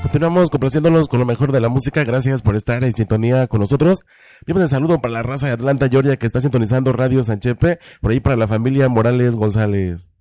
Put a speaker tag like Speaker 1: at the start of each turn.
Speaker 1: Continuamos complaciéndolos con lo mejor de la música. Gracias por estar en sintonía con nosotros. Bien, un saludo para la raza de Atlanta, Georgia, que está sintonizando Radio Sanchepe. Por ahí para la familia Morales González.